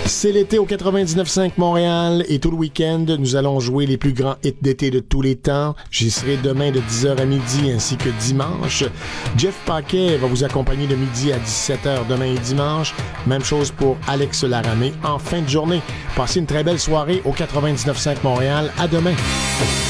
C'est l'été au 99.5 Montréal et tout le week-end, nous allons jouer les plus grands hits d'été de tous les temps. J'y serai demain de 10h à midi ainsi que dimanche. Jeff Paquet va vous accompagner de midi à 17h demain et dimanche. Même chose pour Alex Laramé en fin de journée. Passez une très belle soirée au 99.5 Montréal. À demain.